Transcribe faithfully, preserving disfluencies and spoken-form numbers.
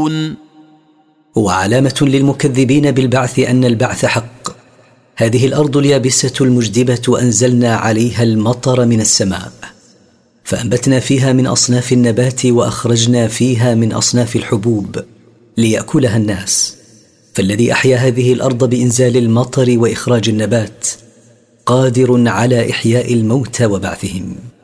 ينظرون. وعلامة للمكذبين بالبعث أن البعث حق. هذه الأرض اليابسة المجدبة أنزلنا عليها المطر من السماء، فأنبتنا فيها من أصناف النبات، وأخرجنا فيها من أصناف الحبوب ليأكلها الناس. فالذي أحيا هذه الأرض بإنزال المطر وإخراج النبات قادر على إحياء الموتى وبعثهم.